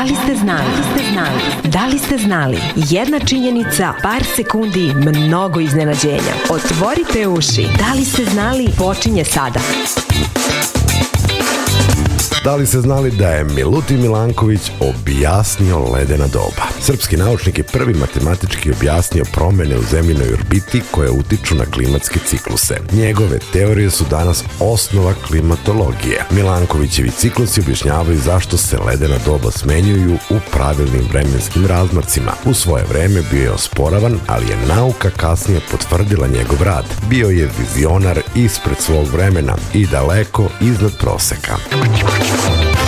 Da li ste znali? Da li ste znali? Jedna činjenica, par sekundi, mnogo iznenađenja. Otvorite uši. Da li ste znali? Počinje sada. Da li ste znali da je Milutin Milanković objasnio ledena doba? Srpski naučnik je prvi matematički objasnio promene u zemljinoj orbiti koje utiču na klimatske cikluse. Njegove teorije su danas osnova klimatologije. Milankovićevi ciklusi objašnjavaju zašto se ledena doba smenjuju u pravilnim vremenskim razmacima. U svoje vreme bio je osporavan, ali je nauka kasnije potvrdila njegov rad. Bio je vizionar ispred svog vremena i daleko iznad proseka.